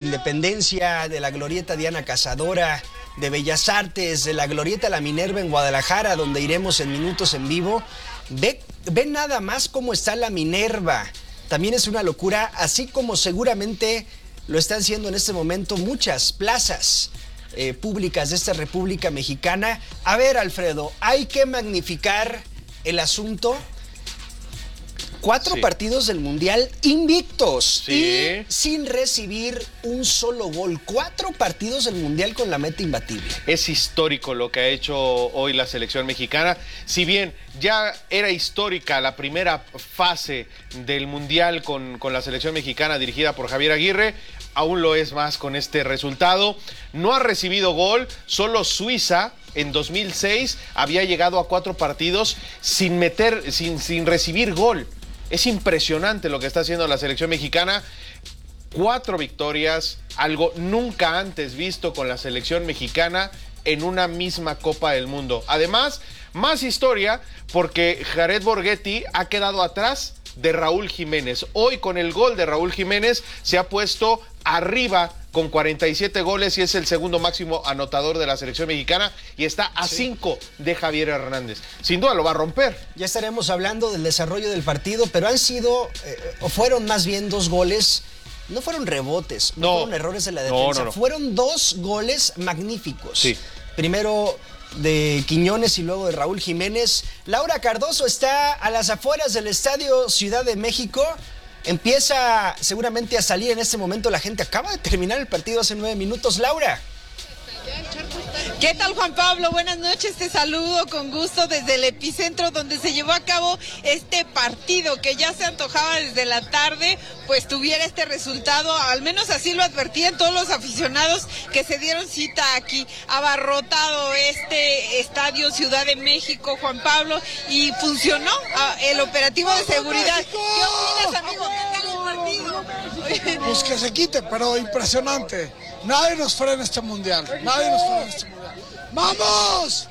Independencia, de la Glorieta Diana Cazadora, de Bellas Artes, de la Glorieta La Minerva en Guadalajara, donde iremos en minutos en vivo. Ve nada más cómo está la Minerva. También es una locura, así como seguramente lo están haciendo en este momento muchas plazas públicas de esta República Mexicana. A ver, Alfredo, hay que magnificar el asunto. 4 partidos del Mundial invictos y sin recibir un solo gol. 4 partidos del Mundial con la meta imbatible. Es histórico lo que ha hecho hoy la selección mexicana. Si bien ya era histórica la primera fase del Mundial con la selección mexicana dirigida por Javier Aguirre, aún lo es más con este resultado. No ha recibido gol, solo Suiza en 2006 había llegado a 4 partidos sin recibir gol. Es impresionante lo que está haciendo la selección mexicana. 4 victorias, algo nunca antes visto con la selección mexicana en una misma Copa del Mundo. Además, más historia porque Jared Borghetti ha quedado atrás de Raúl Jiménez. Hoy con el gol de Raúl Jiménez se ha puesto arriba con 47 goles y es el segundo máximo anotador de la selección mexicana y está a 5 de Javier Hernández. Sin duda lo va a romper. Ya estaremos hablando del desarrollo del partido, pero han sido, o fueron más bien 2 goles, no fueron rebotes, no fueron errores de la defensa, no. Fueron 2 goles magníficos. Sí. Primero de Quiñones y luego de Raúl Jiménez. Laura Cardoso está a las afueras del Estadio Ciudad de México. Empieza seguramente a salir en este momento la gente. Acaba de terminar el partido hace 9 minutos. Laura. ¿Qué tal, Juan Pablo? Buenas noches, te saludo con gusto desde el epicentro donde se llevó a cabo este partido que ya se antojaba desde la tarde, pues tuviera este resultado, al menos así lo advertían todos los aficionados que se dieron cita aquí, abarrotado este Estadio Ciudad de México, Juan Pablo, y funcionó el operativo de seguridad. ¿Qué opinas, amigo? ¿Qué tal el partido? Pues que se quite, pero impresionante. Nadie nos frena en este mundial. Nadie nos frena en este mundial. ¡Vamos!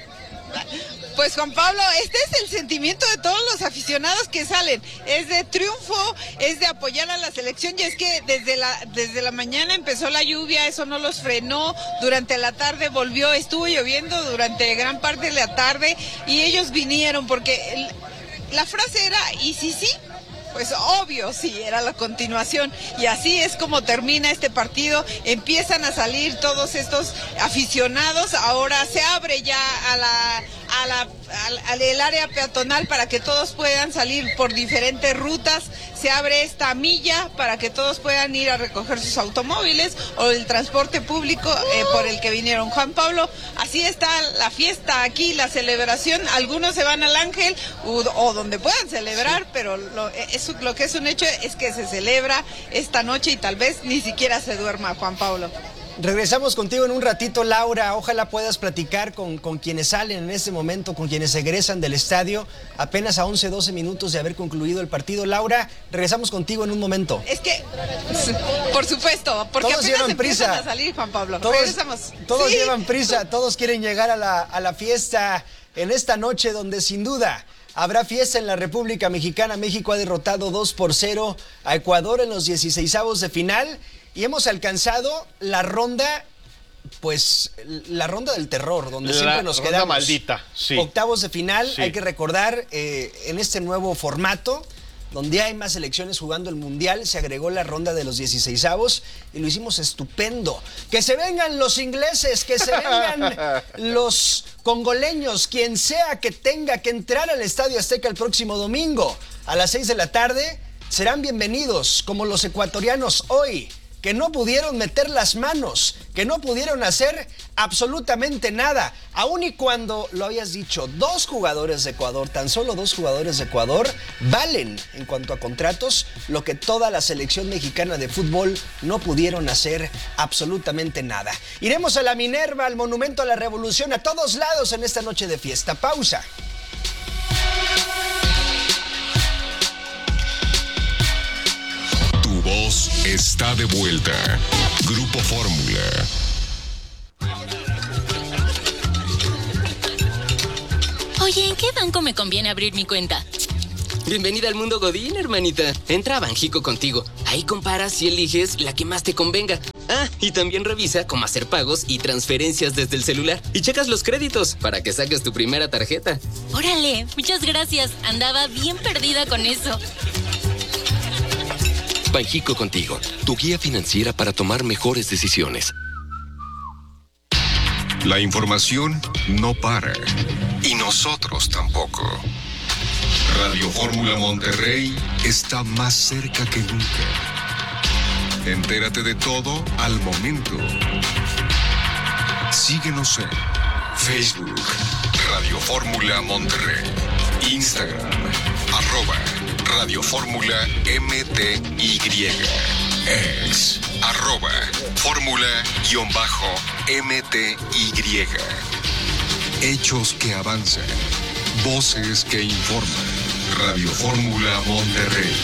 Pues Juan Pablo, este es el sentimiento de todos los aficionados que salen, es de triunfo, es de apoyar a la selección y es que desde la mañana empezó la lluvia, eso no los frenó, durante la tarde estuvo lloviendo durante gran parte de la tarde y ellos vinieron porque la frase era ¿y si sí? Pues obvio, sí, era la continuación y así es como termina este partido, empiezan a salir todos estos aficionados, ahora se abre ya al área peatonal para que todos puedan salir por diferentes rutas, se abre esta milla para que todos puedan ir a recoger sus automóviles o el transporte público por el que vinieron. Juan Pablo, así está la fiesta aquí, la celebración, algunos se van al Ángel o donde puedan celebrar, pero lo que es un hecho es que se celebra esta noche y tal vez ni siquiera se duerma, Juan Pablo. Regresamos contigo en un ratito, Laura. Ojalá puedas platicar con quienes salen en este momento, con quienes egresan del estadio, apenas a 11, 12 minutos de haber concluido el partido. Laura, regresamos contigo en un momento. Es que, por supuesto, porque todos apenas llevan prisa. Empiezan a salir, Juan Pablo. Todos llevan prisa, todos quieren llegar a la fiesta en esta noche donde sin duda habrá fiesta en la República Mexicana. México ha derrotado 2-0 a Ecuador en los 16avos de final. Y hemos alcanzado la ronda, pues, la ronda del terror, donde siempre nos quedamos. Maldita, sí. Octavos de final, sí. Hay que recordar, en este nuevo formato, donde hay más selecciones jugando el Mundial, se agregó la ronda de los 16avos y lo hicimos estupendo. Que se vengan los ingleses, que se vengan los congoleños, quien sea que tenga que entrar al Estadio Azteca el próximo domingo a las 6 de la tarde, serán bienvenidos, como los ecuatorianos hoy, que no pudieron meter las manos, que no pudieron hacer absolutamente nada, aun y cuando lo habías dicho, 2 jugadores de Ecuador, tan solo 2 jugadores de Ecuador, valen en cuanto a contratos lo que toda la selección mexicana de fútbol no pudieron hacer absolutamente nada. Iremos a la Minerva, al Monumento a la Revolución, a todos lados en esta noche de fiesta. Pausa. Voz está de vuelta. Grupo Fórmula. Oye, ¿en qué banco me conviene abrir mi cuenta? Bienvenida al mundo Godín, hermanita. Entra a Banjico contigo. Ahí comparas y eliges la que más te convenga. Ah, y también revisa cómo hacer pagos y transferencias desde el celular. Y checas los créditos para que saques tu primera tarjeta. Órale, muchas gracias. Andaba bien perdida con eso. Banjico Contigo, tu guía financiera para tomar mejores decisiones. La información no para. Y nosotros tampoco. Radio Fórmula Monterrey está más cerca que nunca. Entérate de todo al momento. Síguenos en Facebook, Radio Fórmula Monterrey, Instagram, @Radio Fórmula MTY, X, @Fórmula_MTY. Hechos que avanzan, voces que informan. Radio Fórmula Monterrey.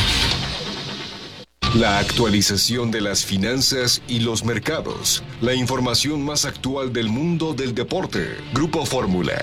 La actualización de las finanzas y los mercados. La información más actual del mundo del deporte. Grupo Fórmula.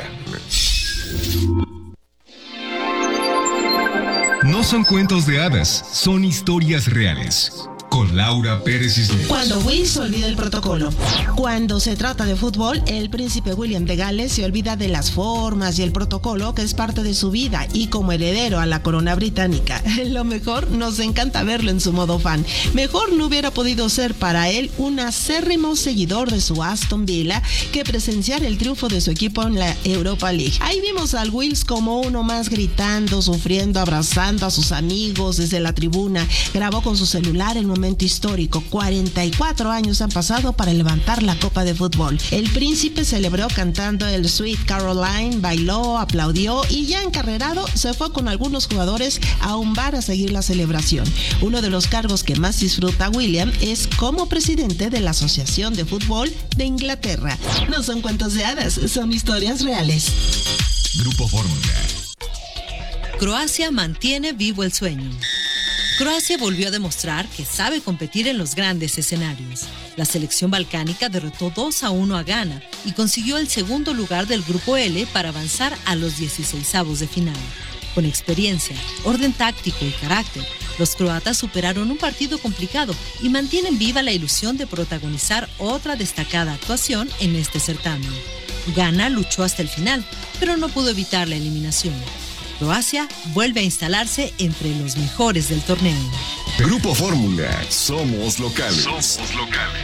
No son cuentos de hadas, son historias reales. Con Laura Pérez Cisneros. Cuando Will se olvida el protocolo. Cuando se trata de fútbol, el príncipe William de Gales se olvida de las formas y el protocolo que es parte de su vida, y como heredero a la corona británica, lo mejor, nos encanta verlo en su modo fan. Mejor no hubiera podido ser para él un acérrimo seguidor de su Aston Villa que presenciar el triunfo de su equipo en la Europa League. Ahí vimos al Wills como uno más, gritando, sufriendo, abrazando a sus amigos desde la tribuna. Grabó con su celular el momento histórico. 44 años han pasado para levantar la Copa de Fútbol. El príncipe celebró cantando el Sweet Caroline, bailó, aplaudió y ya encarrerado se fue con algunos jugadores a un bar a seguir la celebración. Uno de los cargos que más disfruta William es como presidente de la Asociación de Fútbol de Inglaterra. No son cuentos de hadas, son historias reales. Grupo Fórmula. Croacia mantiene vivo el sueño. Croacia volvió a demostrar que sabe competir en los grandes escenarios. La selección balcánica derrotó 2-1 a Ghana y consiguió el segundo lugar del Grupo L para avanzar a los 16avos de final. Con experiencia, orden táctico y carácter, los croatas superaron un partido complicado y mantienen viva la ilusión de protagonizar otra destacada actuación en este certamen. Ghana luchó hasta el final, pero no pudo evitar la eliminación. Croacia vuelve a instalarse entre los mejores del torneo. Grupo Fórmula. Somos locales. Somos locales.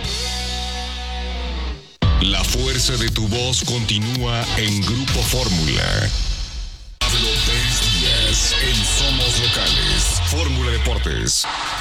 La fuerza de tu voz continúa en Grupo Fórmula. Pablo Pérez Díaz en Somos Locales. Fórmula Deportes.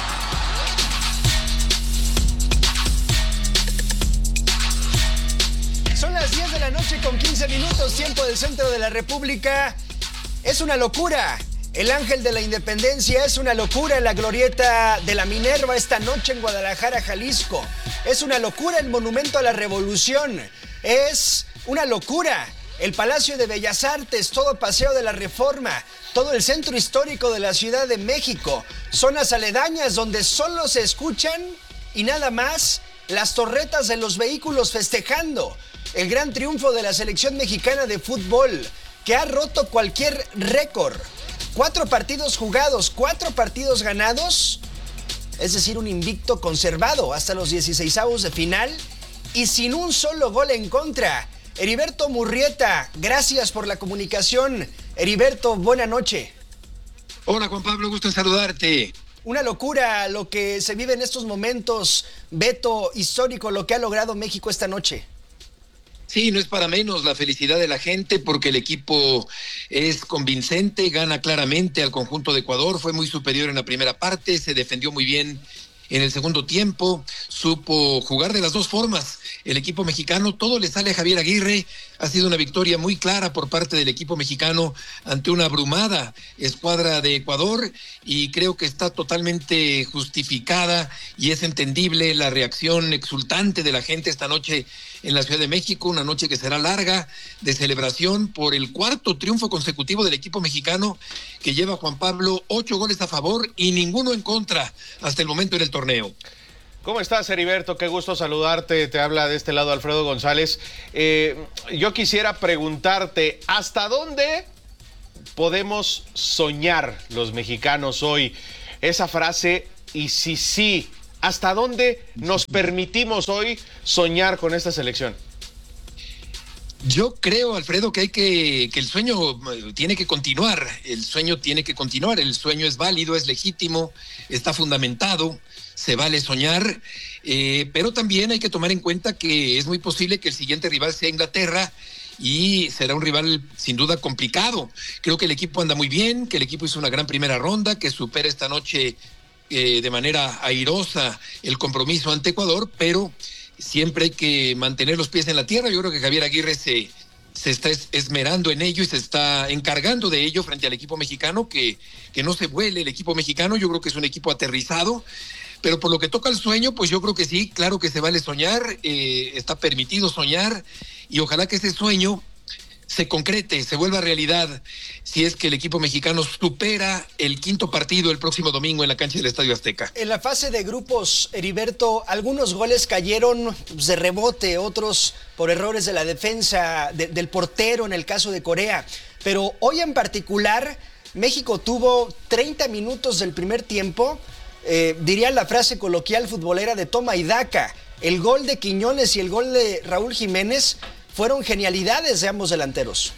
Son las 10 de la noche con 15 minutos, tiempo del centro de la República. Es una locura. El Ángel de la Independencia es una locura en la glorieta de la Minerva esta noche en Guadalajara, Jalisco. Es una locura el Monumento a la Revolución. Es una locura el Palacio de Bellas Artes, todo Paseo de la Reforma, todo el centro histórico de la Ciudad de México, zonas aledañas donde solo se escuchan y nada más las torretas de los vehículos festejando el gran triunfo de la selección mexicana de fútbol, que ha roto cualquier récord. 4 partidos jugados, 4 partidos ganados, es decir, un invicto conservado hasta los 16avos de final y sin un solo gol en contra. Heriberto Murrieta, gracias por la comunicación. Heriberto, buena noche. Hola Juan Pablo, gusto en saludarte. Una locura lo que se vive en estos momentos, Beto, histórico lo que ha logrado México esta noche. Sí, no es para menos la felicidad de la gente porque el equipo es convincente, gana claramente al conjunto de Ecuador, fue muy superior en la primera parte, se defendió muy bien en el segundo tiempo, supo jugar de las dos formas. El equipo mexicano, todo le sale a Javier Aguirre, ha sido una victoria muy clara por parte del equipo mexicano ante una abrumada escuadra de Ecuador y creo que está totalmente justificada y es entendible la reacción exultante de la gente esta noche en la Ciudad de México, una noche que será larga de celebración por el 4º triunfo consecutivo del equipo mexicano que lleva, Juan Pablo, 8 goles a favor y ninguno en contra hasta el momento en el torneo. ¿Cómo estás, Heriberto? Qué gusto saludarte. Te habla de este lado Alfredo González. Yo quisiera preguntarte, ¿hasta dónde podemos soñar los mexicanos hoy? Esa frase, y si sí, ¿Hasta dónde nos permitimos hoy soñar con esta selección? Yo creo, Alfredo, que el sueño tiene que continuar. El sueño tiene que continuar. El sueño es válido, es legítimo, está fundamentado, se vale soñar. Pero también hay que tomar en cuenta que es muy posible que el siguiente rival sea Inglaterra y será un rival sin duda complicado. Creo que el equipo anda muy bien, que el equipo hizo una gran primera ronda, que supera esta noche de manera airosa el compromiso ante Ecuador, pero siempre hay que mantener los pies en la tierra. Yo creo que Javier Aguirre se está esmerando en ello y se está encargando de ello frente al equipo mexicano, que no se vuele el equipo mexicano. Yo creo que es un equipo aterrizado, pero por lo que toca al sueño, pues yo creo que sí, claro que se vale soñar, está permitido soñar, y ojalá que ese sueño se concrete, se vuelva realidad, si es que el equipo mexicano supera el quinto partido el próximo domingo en la cancha del Estadio Azteca. En la fase de grupos, Heriberto, algunos goles cayeron de rebote, otros por errores de la defensa, del portero en el caso de Corea, pero hoy en particular México tuvo 30 minutos del primer tiempo, diría la frase coloquial futbolera de toma y daca. El gol de Quiñones y el gol de Raúl Jiménez fueron genialidades de ambos delanteros.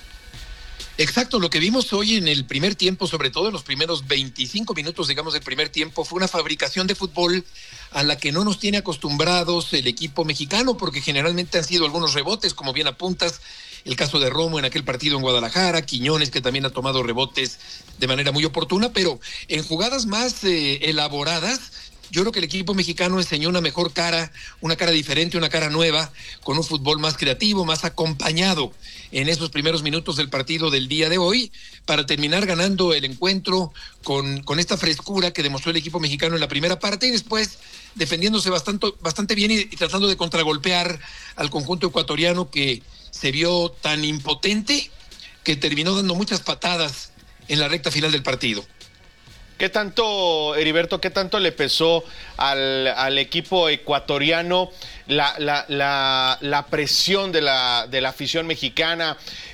Exacto, lo que vimos hoy en el primer tiempo, sobre todo en los primeros 25 minutos, digamos, del primer tiempo, fue una fabricación de fútbol a la que no nos tiene acostumbrados el equipo mexicano, porque generalmente han sido algunos rebotes, como bien apuntas, el caso de Romo en aquel partido en Guadalajara, Quiñones, que también ha tomado rebotes de manera muy oportuna, pero en jugadas más elaboradas, yo creo que el equipo mexicano enseñó una mejor cara, una cara diferente, una cara nueva, con un fútbol más creativo, más acompañado en esos primeros minutos del partido del día de hoy, para terminar ganando el encuentro con esta frescura que demostró el equipo mexicano en la primera parte, y después defendiéndose bastante bien y tratando de contragolpear al conjunto ecuatoriano, que se vio tan impotente que terminó dando muchas patadas en la recta final del partido. ¿Qué tanto, Heriberto, qué tanto le pesó al equipo ecuatoriano la presión de la afición mexicana,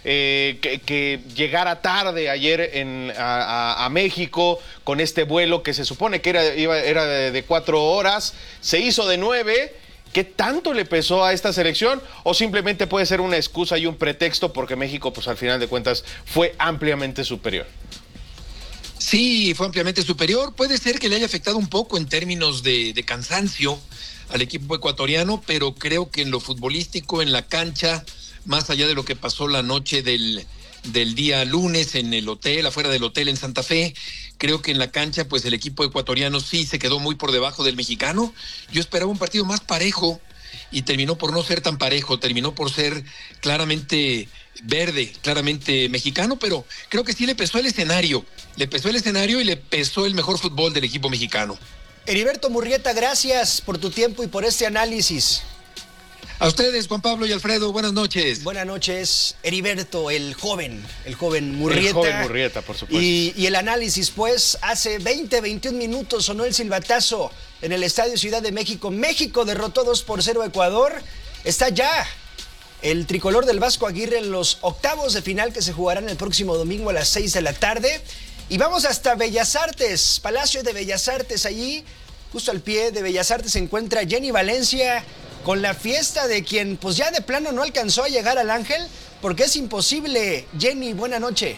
que llegara tarde ayer a México con este vuelo que se supone que era de 4 horas, se hizo de 9? ¿Qué tanto le pesó a esta selección? ¿O simplemente puede ser una excusa y un pretexto porque México, pues al final de cuentas, fue ampliamente superior? Sí, fue ampliamente superior. Puede ser que le haya afectado un poco en términos de cansancio al equipo ecuatoriano, pero creo que en lo futbolístico, en la cancha, más allá de lo que pasó la noche del día lunes en el hotel, afuera del hotel en Santa Fe, creo que en la cancha, pues el equipo ecuatoriano sí se quedó muy por debajo del mexicano. Yo esperaba un partido más parejo y terminó por no ser tan parejo, terminó por ser claramente verde, claramente mexicano, pero creo que sí le pesó el escenario y le pesó el mejor fútbol del equipo mexicano. Heriberto Murrieta, gracias por tu tiempo y por este análisis. A ustedes, Juan Pablo y Alfredo, buenas noches. Buenas noches, Heriberto, el joven Murrieta. El joven Murrieta, por supuesto. Y el análisis, pues, hace 21 minutos sonó el silbatazo en el Estadio Ciudad de México. México derrotó 2-0 a Ecuador. Está ya el tricolor del Vasco Aguirre en los octavos de final que se jugarán el próximo domingo a las 6 de la tarde. Y vamos hasta Bellas Artes, Palacio de Bellas Artes. Allí, justo al pie de Bellas Artes, se encuentra Jenny Valencia con la fiesta de quien pues ya de plano no alcanzó a llegar al Ángel, porque es imposible. Jenny, buena noche.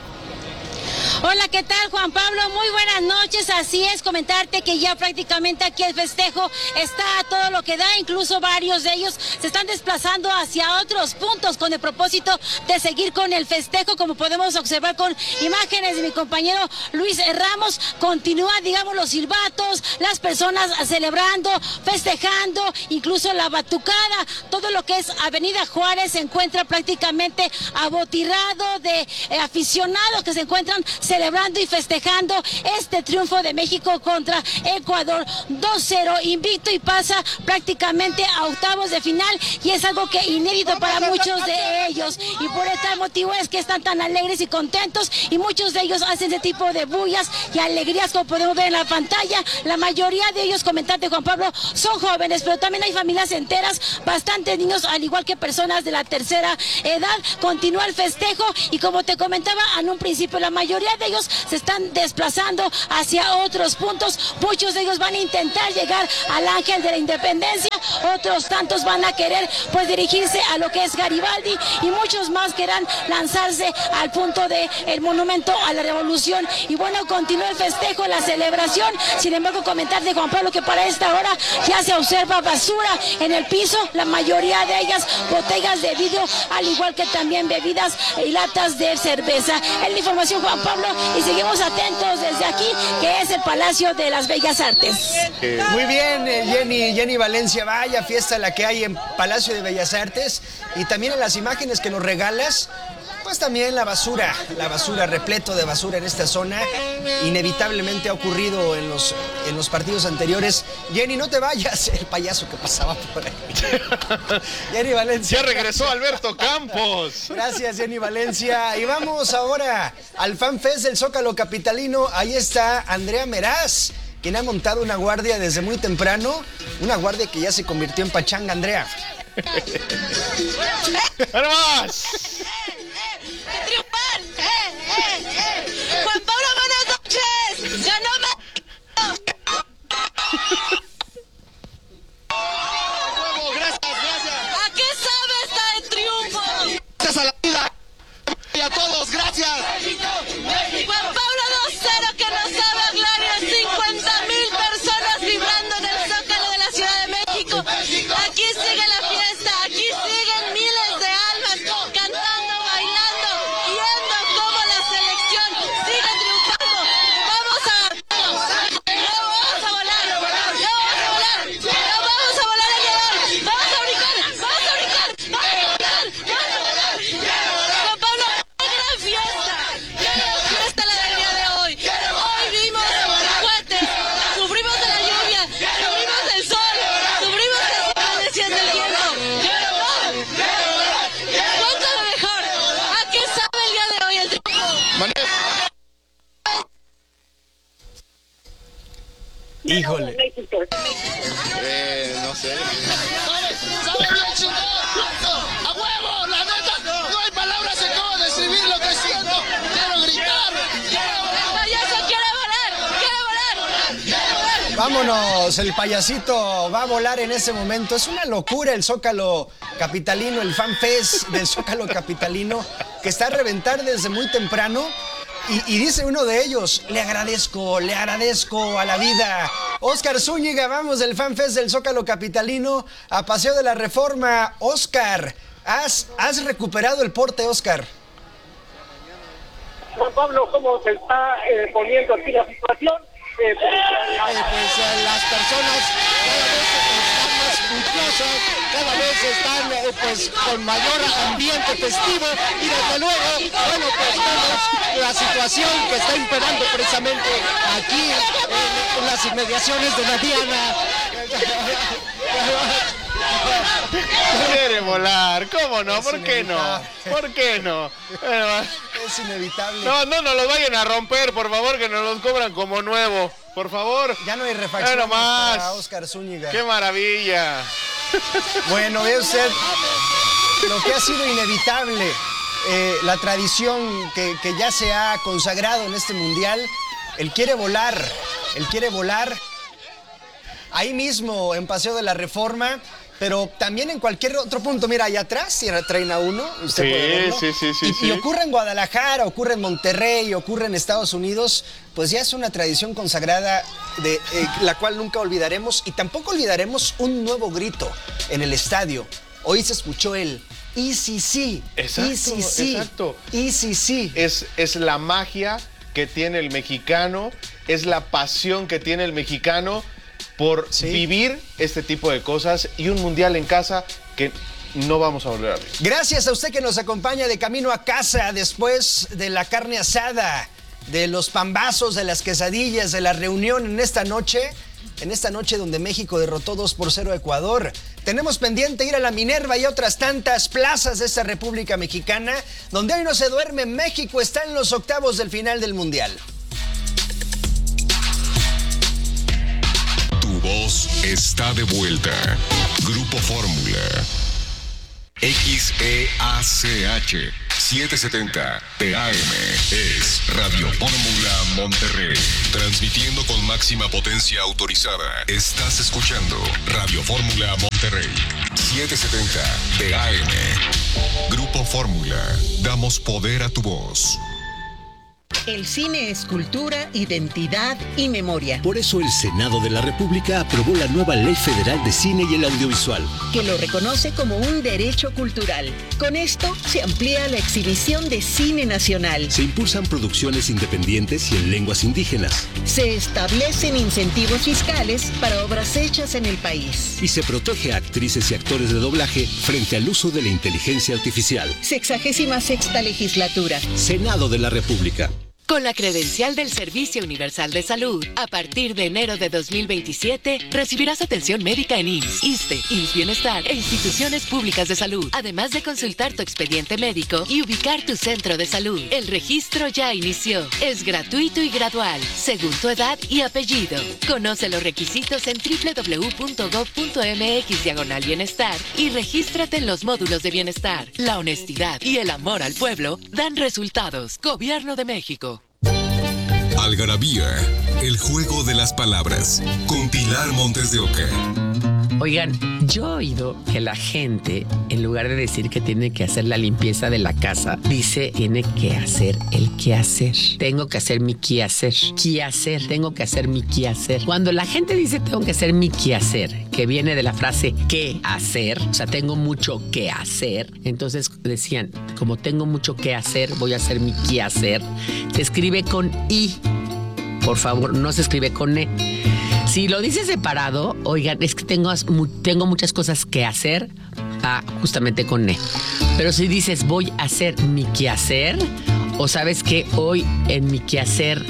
Hola, ¿qué tal, Juan Pablo? Muy buenas noches. Así es, comentarte que ya prácticamente aquí el festejo está a todo lo que da. Incluso varios de ellos se están desplazando hacia otros puntos con el propósito de seguir con el festejo. Como podemos observar con imágenes de mi compañero Luis Ramos, continúan, digamos, los silbatos, las personas celebrando, festejando, incluso la batucada. Todo lo que es Avenida Juárez se encuentra prácticamente abotirrado de aficionados que se encuentran celebrando y festejando este triunfo de México contra Ecuador 2-0, invicto, y pasa prácticamente a octavos de final, y es algo que inédito para muchos de ellos, y por este motivo es que están tan alegres y contentos, y muchos de ellos hacen ese tipo de bullas y alegrías como podemos ver en la pantalla. La mayoría de ellos, comentarte, Juan Pablo, son jóvenes, pero también hay familias enteras, bastantes niños, al igual que personas de la tercera edad. Continúa el festejo y, como te comentaba en un principio, la mayoría de ellos se están desplazando hacia otros puntos. Muchos de ellos van a intentar llegar al Ángel de la Independencia, otros tantos van a querer pues dirigirse a lo que es Garibaldi y muchos más querrán lanzarse al punto del Monumento a la Revolución. Y bueno, continúa el festejo, la celebración. Sin embargo, comentar de Juan Pablo que para esta hora ya se observa basura en el piso, la mayoría de ellas botellas de vidrio, al igual que también bebidas y latas de cerveza. Es la información, Juan Pablo, y seguimos atentos desde aquí, que es el Palacio de las Bellas Artes. Muy bien, Jenny Valencia, vaya fiesta la que hay en Palacio de Bellas Artes, y también en las imágenes que nos regalas, pues también la basura, repleto de basura en esta zona. Inevitablemente ha ocurrido en los partidos anteriores. Jenny, no te vayas, el payaso que pasaba por ahí. Jenny Valencia. Ya regresó Alberto Campos. Gracias, Jenny Valencia. Y vamos ahora al Fan Fest del Zócalo capitalino. Ahí está Andrea Meraz, quien ha montado una guardia desde muy temprano, una guardia que ya se convirtió en pachanga. Andrea. ¡Vamos! ¡Triunfar! ¡Juan Pablo, buenas noches! ¡Ganó gracias! ¿A qué sabe este triunfo? Gracias a la vida y a todos, gracias. Juan Pablo 2-0, que nos sabe a gloria. 50,000 personas vibrando en el Zócalo de la Ciudad de México. Aquí sigue la fiesta, aquí siguen miles de almas cantando, bailando, viendo cómo la selección sigue triunfando. Vamos a volar el día de hoy. Vamos a brincar. Juan Pablo, qué gran fiesta la del día de hoy. Hoy vimos cohetes, sufrimos de la lluvia, sufrimos del sol, sufrimos de la desciende del viento. Cuéntame mejor, ¿a qué sabe el día de hoy el triunfo? Híjole. No sé. ¡Sabe bien, chingón! ¡A huevo! ¡La neta! No hay palabras en cómo describir lo que siento. ¡Quiero gritar! El payaso quiere volar. Vámonos, el payasito va a volar en ese momento. Es una locura el Zócalo capitalino, el Fan Fest del Zócalo capitalino, que está a reventar desde muy temprano. Y dice uno de ellos, le agradezco a la vida. Óscar Zúñiga, vamos del Fan Fest del Zócalo capitalino a Paseo de la Reforma. Óscar, ¿has recuperado el porte, Óscar? Juan Pablo, ¿cómo se está poniendo aquí la situación? Las personas cada vez están más juiciosas, cada vez están pues con mayor ambiente festivo y desde luego, bueno, pues vemos la situación que está imperando precisamente aquí en las inmediaciones de la Diana. Quiere volar, ¿cómo no? ¿Por qué no? ¿Por qué no? Es inevitable. No nos los vayan a romper, por favor, que nos los cobran como nuevo. Por favor. Ya no hay refacciones para Óscar Zúñiga. ¡Qué maravilla! Bueno, ve usted lo que ha sido inevitable, la tradición que ya se ha consagrado en este mundial. Él quiere volar ahí mismo en Paseo de la Reforma, pero también en cualquier otro punto. Mira, allá atrás traen a uno, usted puede verlo. Sí. Y ocurre en Guadalajara, ocurre en Monterrey, ocurre en Estados Unidos, pues ya es una tradición consagrada de la cual nunca olvidaremos, y tampoco olvidaremos un nuevo grito en el estadio. Hoy se escuchó el ICC. Exacto. ICC. Es la magia que tiene el mexicano, es la pasión que tiene el mexicano por vivir este tipo de cosas y un mundial en casa que no vamos a volver a ver. Gracias a usted que nos acompaña de camino a casa después de la carne asada, de los pambazos, de las quesadillas, de la reunión en esta noche donde México derrotó 2-0 a Ecuador. Tenemos pendiente ir a la Minerva y otras tantas plazas de esta República Mexicana, donde hoy no se duerme. México está en los octavos del final del Mundial. Tu voz está de vuelta. Grupo Fórmula. XEACH 770 de AM es Radio Fórmula Monterrey. Transmitiendo con máxima potencia autorizada. Estás escuchando Radio Fórmula Monterrey. 770 de AM. Grupo Fórmula. Damos poder a tu voz. El cine es cultura, identidad y memoria. Por eso el Senado de la República aprobó la nueva Ley Federal de Cine y el Audiovisual, que lo reconoce como un derecho cultural. Con esto se amplía la exhibición de cine nacional. Se impulsan producciones independientes y en lenguas indígenas. Se establecen incentivos fiscales para obras hechas en el país. Y se protege a actrices y actores de doblaje frente al uso de la inteligencia artificial. 66ª legislatura. Senado de la República. Con la credencial del Servicio Universal de Salud, a partir de enero de 2027, recibirás atención médica en IMSS, ISSSTE, IMSS Bienestar e instituciones públicas de salud, además de consultar tu expediente médico y ubicar tu centro de salud. El registro ya inició. Es gratuito y gradual, según tu edad y apellido. Conoce los requisitos en www.gov.mx/bienestar y regístrate en los módulos de bienestar. La honestidad y el amor al pueblo dan resultados. Gobierno de México. Algarabía, el juego de las palabras, con Pilar Montes de Oca. Oigan, yo he oído que la gente, en lugar de decir que tiene que hacer la limpieza de la casa, dice tiene que hacer el quehacer. Tengo que hacer mi quehacer. Quehacer, tengo que hacer mi quehacer. Cuando la gente dice tengo que hacer mi quehacer, que viene de la frase qué hacer, o sea, tengo mucho que hacer, entonces decían, como tengo mucho que hacer, voy a hacer mi quehacer. Se escribe con I. Por favor, no se escribe con E. Si lo dices separado, oigan, es que tengo muchas cosas que hacer, justamente con E. Pero si dices voy a hacer mi quehacer, o sabes que hoy en mi quehacer...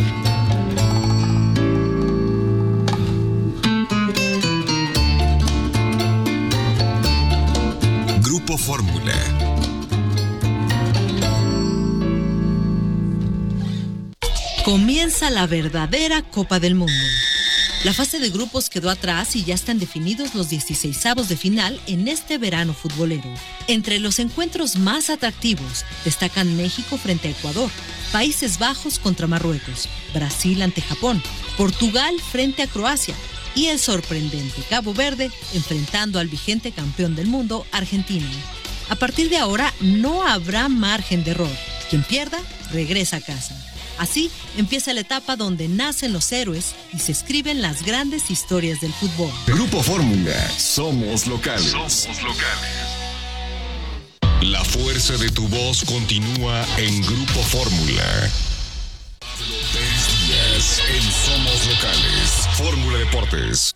Grupo Fórmula. Comienza la verdadera Copa del Mundo. La fase de grupos quedó atrás y ya están definidos los 16avos de final en este verano futbolero. Entre los encuentros más atractivos destacan México frente a Ecuador, Países Bajos contra Marruecos, Brasil ante Japón, Portugal frente a Croacia y el sorprendente Cabo Verde enfrentando al vigente campeón del mundo, Argentina. A partir de ahora no habrá margen de error. Quien pierda, regresa a casa. Así empieza la etapa donde nacen los héroes y se escriben las grandes historias del fútbol. Grupo Fórmula, somos locales. Somos locales. La fuerza de tu voz continúa en Grupo Fórmula. Pablo Pérez Díaz en Somos Locales. Fórmula Deportes.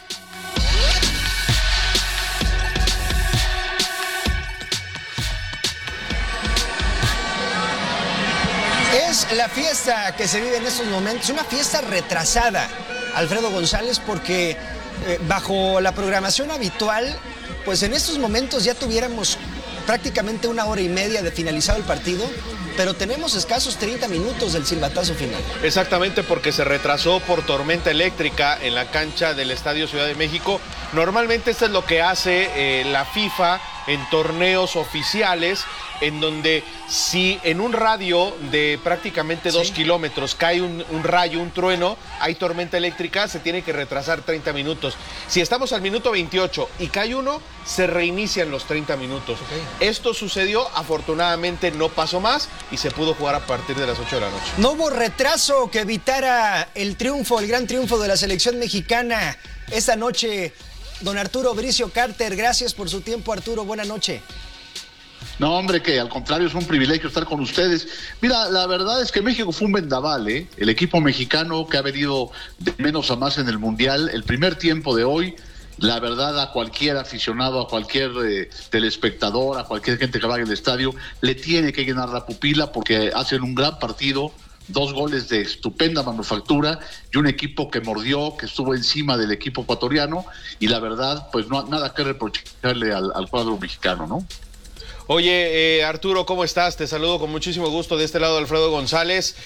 Es la fiesta que se vive en estos momentos, una fiesta retrasada, Alfredo González, porque bajo la programación habitual, pues en estos momentos ya tuviéramos prácticamente 1 hora y media de finalizado el partido, pero tenemos escasos 30 minutos del silbatazo final. Exactamente, porque se retrasó por tormenta eléctrica en la cancha del Estadio Ciudad de México. Normalmente esto es lo que hace la FIFA en torneos oficiales, en donde si en un radio de prácticamente 2 kilómetros cae un rayo, un trueno, hay tormenta eléctrica, se tiene que retrasar 30 minutos. Si estamos al minuto 28 y cae uno, se reinician los 30 minutos. Esto sucedió, afortunadamente no pasó más y se pudo jugar a partir de las 8 de la noche. No hubo retraso que evitara el triunfo, el gran triunfo de la selección mexicana esta noche. Don Arturo Bricio Carter, gracias por su tiempo, Arturo, buena noche. No, hombre, que al contrario es un privilegio estar con ustedes. Mira, la verdad es que México fue un vendaval, ¿eh? El equipo mexicano que ha venido de menos a más en el Mundial, el primer tiempo de hoy, la verdad a cualquier aficionado, a cualquier telespectador, a cualquier gente que vaya al estadio, le tiene que llenar la pupila porque hacen un gran partido. 2 goles de estupenda manufactura y un equipo que mordió, que estuvo encima del equipo ecuatoriano y la verdad, pues no nada que reprocharle al cuadro mexicano, ¿no? Oye, Arturo, ¿cómo estás? Te saludo con muchísimo gusto de este lado, Alfredo González.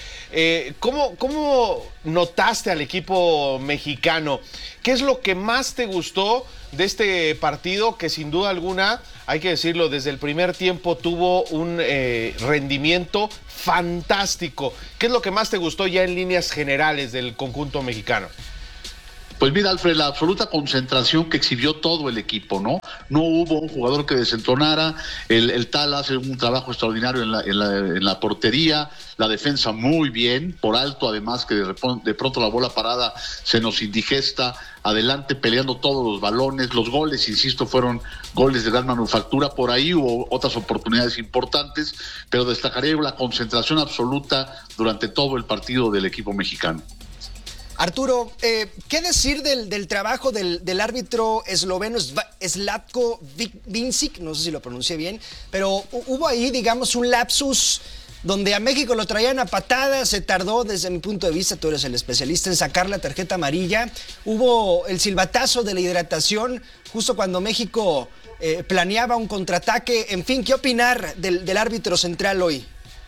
¿Cómo notaste al equipo mexicano? ¿Qué es lo que más te gustó de este partido que sin duda alguna, hay que decirlo, desde el primer tiempo tuvo un rendimiento fantástico? ¿Qué es lo que más te gustó ya en líneas generales del conjunto mexicano? Pues mira, Alfred, la absoluta concentración que exhibió todo el equipo, ¿no? No hubo un jugador que desentonara, el Tal hace un trabajo extraordinario en la portería, la defensa muy bien, por alto además que de pronto la bola parada se nos indigesta, adelante peleando todos los balones, los goles, insisto, fueron goles de gran manufactura, por ahí hubo otras oportunidades importantes, pero destacaría la concentración absoluta durante todo el partido del equipo mexicano. Arturo, ¿qué decir del trabajo del árbitro esloveno Zlatko Vincic? No sé si lo pronuncié bien, pero hubo ahí, digamos, un lapsus donde a México lo traían a patadas, se tardó desde mi punto de vista, tú eres el especialista, en sacar la tarjeta amarilla. Hubo el silbatazo de la hidratación justo cuando México planeaba un contraataque. En fin, ¿qué opinar del árbitro central hoy?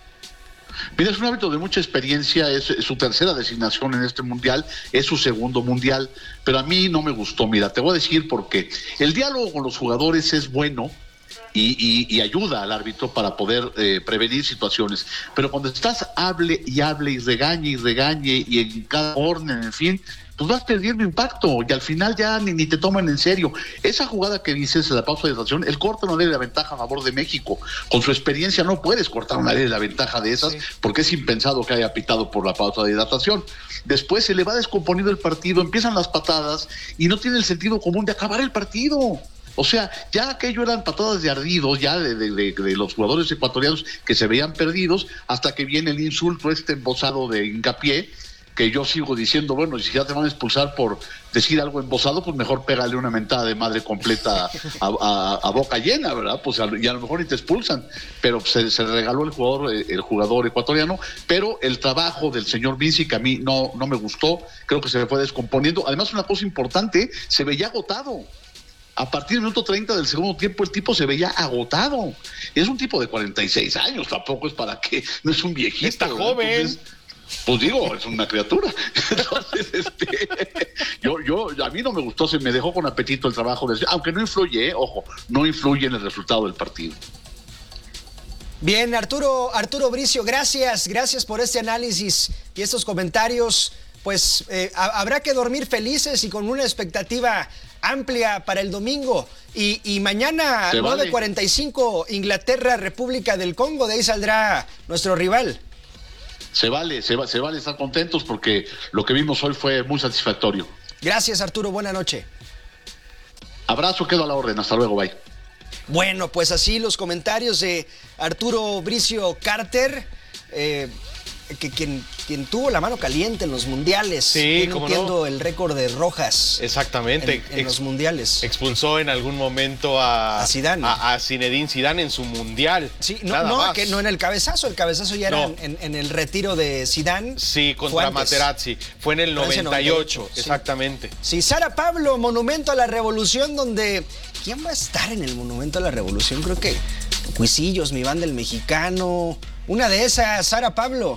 Mira, es un árbitro de mucha experiencia, es su tercera designación en este mundial, es su segundo mundial, pero a mí no me gustó. Mira, te voy a decir por qué. El diálogo con los jugadores es bueno y ayuda al árbitro para poder prevenir situaciones, pero cuando estás hable y regañe y en cada orden, en fin, pues vas perdiendo impacto y al final ya ni te toman en serio. Esa jugada que dices, la pausa de hidratación, él corta una ley de la ventaja a favor de México. Con su experiencia no puedes cortar una ley de la ventaja de esas, porque es impensado que haya pitado por la pausa de hidratación. Después se le va descomponiendo el partido, empiezan las patadas y no tiene el sentido común de acabar el partido. O sea, ya aquello eran patadas de ardidos, ya de los jugadores ecuatorianos que se veían perdidos, hasta que viene el insulto embosado de Hincapié, que yo sigo diciendo, bueno, si ya te van a expulsar por decir algo embosado, pues mejor pégale una mentada de madre completa a boca llena, ¿verdad? Pues y a lo mejor ni te expulsan, pero se regaló el jugador ecuatoriano, pero el trabajo del señor Vinci, que a mí no me gustó, creo que se me fue descomponiendo. Además, una cosa importante, se veía agotado. A partir del minuto 30 del segundo tiempo el tipo se veía agotado. Es un tipo de 46 años, tampoco es para qué, no es un viejito. Está joven. Entonces, pues digo, es una criatura. Entonces, a mí no me gustó, se me dejó con apetito el trabajo, aunque no influye, ojo, no influye en el resultado del partido. Bien, Arturo Bricio, gracias por este análisis y estos comentarios. Pues habrá que dormir felices y con una expectativa amplia para el domingo. Y mañana, 9:45, Inglaterra, República del Congo, de ahí saldrá nuestro rival. Se vale estar contentos porque lo que vimos hoy fue muy satisfactorio. Gracias, Arturo, buena noche. Abrazo, quedo a la orden, hasta luego, bye. Bueno, pues así los comentarios de Arturo Bricio Carter, quien tuvo la mano caliente en los mundiales, sí, rompiendo el récord de Rojas. Exactamente. En los mundiales. Expulsó en algún momento a Zidane. A Zinedine Zidane en su mundial. Sí, no en el cabezazo. El cabezazo ya era en el retiro de Zidane. Sí, contra Materazzi. Fue en el 98, exactamente. Sí, Sara Pablo, Monumento a la Revolución, donde... ¿Quién va a estar en el Monumento a la Revolución? Creo que Cuisillos, mi banda el mexicano. Una de esas, Sara Pablo.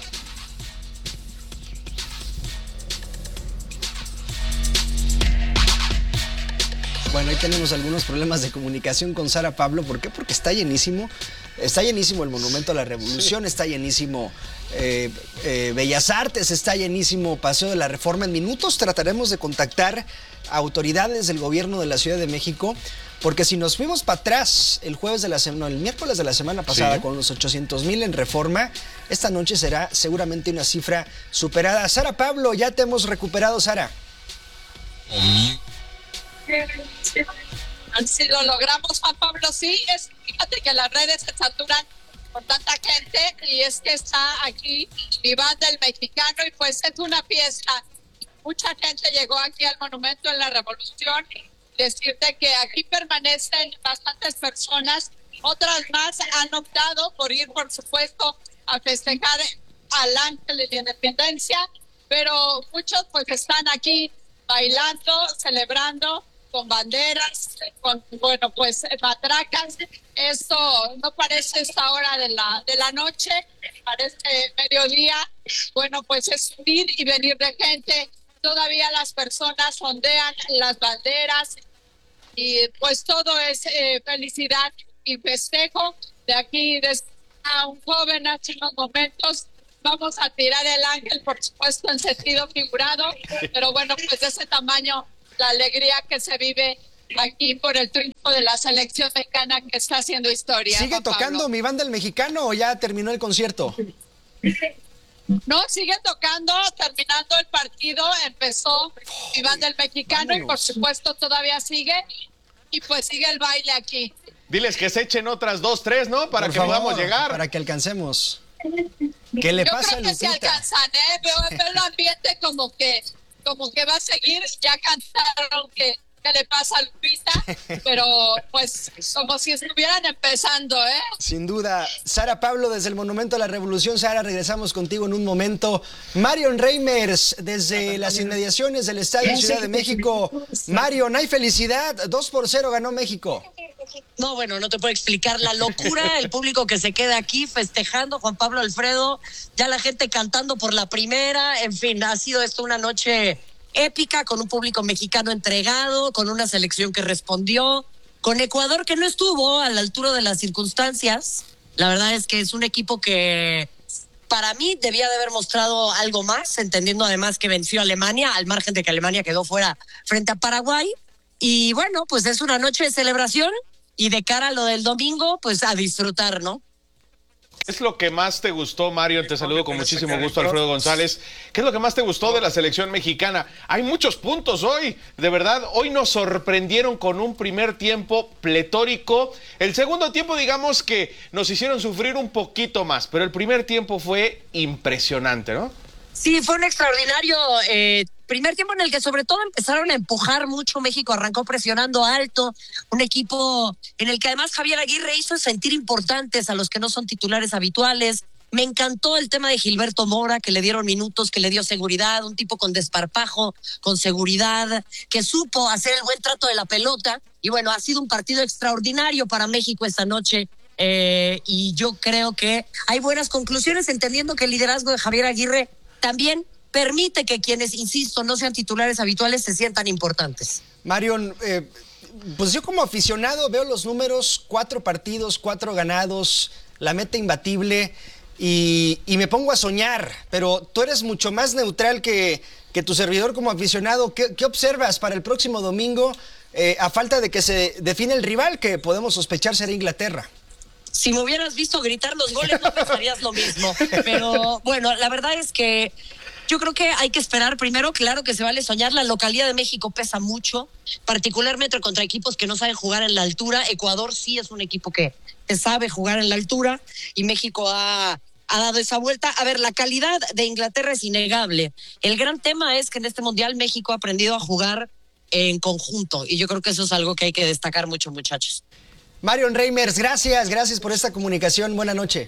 Bueno, ahí tenemos algunos problemas de comunicación con Sara Pablo. ¿Por qué? Porque está llenísimo. Está llenísimo el Monumento a la Revolución, está llenísimo Bellas Artes, está llenísimo Paseo de la Reforma. En minutos trataremos de contactar a autoridades del gobierno de la Ciudad de México, porque si nos fuimos para atrás el miércoles de la semana pasada, con los 800,000 en Reforma, esta noche será seguramente una cifra superada. Sara Pablo, ya te hemos recuperado, Sara. Si lo logramos, Juan Pablo, sí, fíjate que las redes se saturan con tanta gente y es que está aquí mi banda el mexicano y pues es una fiesta. Mucha gente llegó aquí al Monumento en la Revolución. Decirte que aquí permanecen bastantes personas, otras más han optado por ir, por supuesto, a festejar al Ángel de la Independencia, pero muchos pues están aquí bailando, celebrando con banderas, con, pues matracas. Esto no parece esta hora de la noche, parece mediodía. Bueno, pues es ir y venir de gente. Todavía las personas ondean las banderas y pues todo es felicidad y festejo. De aquí a un joven hace unos momentos vamos a tirar el ángel, por supuesto en sentido figurado, pero bueno, pues de ese tamaño la alegría que se vive aquí por el triunfo de la selección mexicana que está haciendo historia. ¿Sigue tocando Mi Banda el Mexicano o ya terminó el concierto? No, sigue tocando, terminando el partido, empezó Mi Banda el Mexicano y por supuesto todavía sigue y pues sigue el baile aquí. Diles que se echen otras 2, 3, ¿no? Para por que favor, podamos llegar. Para que alcancemos. ¿Qué le pasa a Lupita? Yo creo que se alcanzan, veo el ambiente como que va a seguir. Ya cantaron que le pasa a Lupita, pero pues como si estuvieran empezando, Sin duda. Sara Pablo, desde el Monumento a la Revolución. Sara, regresamos contigo en un momento. Marion Reimers, desde las inmediaciones del Estadio Ciudad de México. Marion, hay felicidad. 2-0 ganó México. No, bueno, no te puedo explicar la locura, el público que se queda aquí festejando, Juan Pablo, Alfredo, ya la gente cantando por la primera, en fin, ha sido esto una noche épica, con un público mexicano entregado, con una selección que respondió, con Ecuador que no estuvo a la altura de las circunstancias. La verdad es que es un equipo que para mí debía de haber mostrado algo más, entendiendo además que venció a Alemania, al margen de que Alemania quedó fuera frente a Paraguay. Y bueno, pues es una noche de celebración y de cara a lo del domingo, pues a disfrutar, ¿no? ¿Qué es lo que más te gustó, Mario? Te saludo con muchísimo gusto, Alfredo González. ¿Qué es lo que más te gustó de la selección mexicana? Hay muchos puntos hoy, de verdad. Hoy nos sorprendieron con un primer tiempo pletórico. El segundo tiempo, digamos que nos hicieron sufrir un poquito más, pero el primer tiempo fue impresionante, ¿no? Sí, fue un extraordinario primer tiempo en el que sobre todo empezaron a empujar mucho. México arrancó presionando alto, un equipo en el que además Javier Aguirre hizo sentir importantes a los que no son titulares habituales. Me encantó el tema de Gilberto Mora, que le dieron minutos, que le dio seguridad, un tipo con desparpajo, con seguridad, que supo hacer el buen trato de la pelota. Y bueno, ha sido un partido extraordinario para México esta noche. Y yo creo que hay buenas conclusiones, entendiendo que el liderazgo de Javier Aguirre también permite que quienes, insisto, no sean titulares habituales se sientan importantes. Marion, pues yo como aficionado veo los números, 4 partidos, 4 ganados, la meta imbatible y me pongo a soñar, pero tú eres mucho más neutral que tu servidor como aficionado. ¿Qué observas para el próximo domingo a falta de que se define el rival que podemos sospechar será Inglaterra? Si me hubieras visto gritar los goles no pensarías lo mismo, pero bueno, la verdad es que yo creo que hay que esperar primero. Claro que se vale soñar, la localidad de México pesa mucho, particularmente contra equipos que no saben jugar en la altura. Ecuador sí es un equipo que sabe jugar en la altura y México ha dado esa vuelta. A ver, la calidad de Inglaterra es innegable. El gran tema es que en este Mundial México ha aprendido a jugar en conjunto y yo creo que eso es algo que hay que destacar mucho, muchachos. Marion Reimers, gracias por esta comunicación. Buena noche.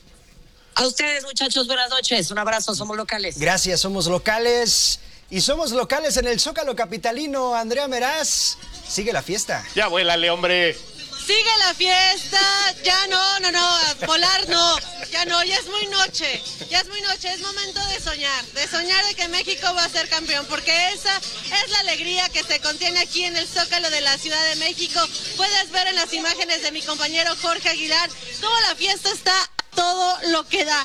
A ustedes, muchachos, buenas noches. Un abrazo, somos locales. Gracias, somos locales. Y somos locales en el Zócalo capitalino. Andrea Meraz, sigue la fiesta. Ya vuélale, hombre. Sigue la fiesta, ya no, Polar no, ya es muy noche, es momento de soñar de que México va a ser campeón, porque esa es la alegría que se contiene aquí en el Zócalo de la Ciudad de México. Puedes ver en las imágenes de mi compañero Jorge Aguilar cómo la fiesta está todo lo que da.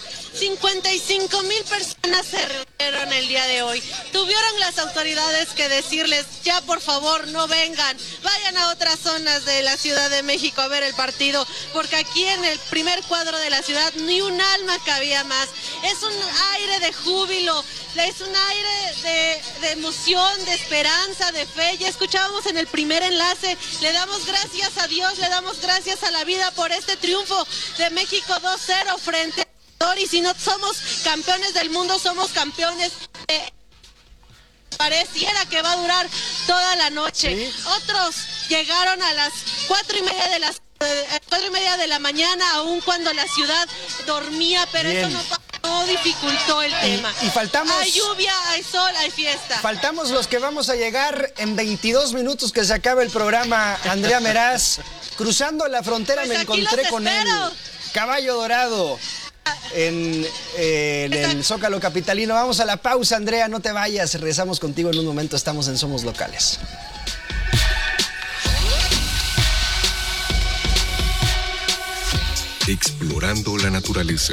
55,000 personas se reunieron el día de hoy. Tuvieron las autoridades que decirles, ya por favor no vengan, vayan a otras zonas de la Ciudad de México a ver el partido, porque aquí en el primer cuadro de la ciudad ni un alma cabía más. Es un aire de júbilo, es un aire de emoción, de esperanza, de fe. Ya escuchábamos en el primer enlace, le damos gracias a Dios, le damos gracias a la vida por este triunfo de México 2-0 frente a Ecuador. Y si no somos campeones del mundo, somos campeones pareciera que va a durar toda la noche. ¿Sí? Otros llegaron a las 4:30 de la mañana, aún cuando la ciudad dormía, pero bien. Eso no pasó No dificultó el tema. Y faltamos... Hay lluvia, hay sol, hay fiesta. Faltamos los que vamos a llegar en 22 minutos que se acabe el programa. Andrea Meraz, cruzando la frontera pues me encontré con el Caballo Dorado en el Zócalo capitalino. Vamos a la pausa, Andrea, no te vayas. Regresamos contigo en un momento, estamos en Somos Locales. Explorando la naturaleza.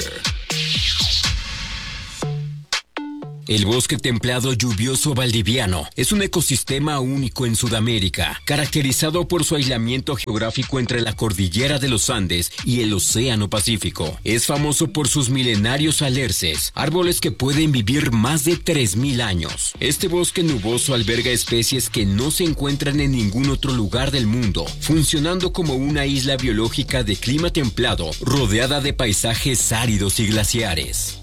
El bosque templado lluvioso valdiviano es un ecosistema único en Sudamérica, caracterizado por su aislamiento geográfico entre la cordillera de los Andes y el Océano Pacífico. Es famoso por sus milenarios alerces, árboles que pueden vivir más de 3.000 años. Este bosque nuboso alberga especies que no se encuentran en ningún otro lugar del mundo, funcionando como una isla biológica de clima templado, rodeada de paisajes áridos y glaciares.